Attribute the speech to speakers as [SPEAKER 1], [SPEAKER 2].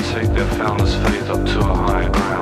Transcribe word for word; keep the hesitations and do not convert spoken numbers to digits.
[SPEAKER 1] take their founder's faith up to a higher ground.